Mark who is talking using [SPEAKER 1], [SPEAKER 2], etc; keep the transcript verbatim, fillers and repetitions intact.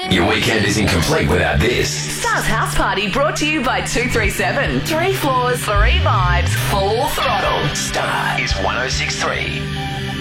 [SPEAKER 1] Your weekend isn't complete without this.
[SPEAKER 2] Star's House Party brought to you by two three seven. Three floors, three vibes, full throttle.
[SPEAKER 1] Star is one oh six point three.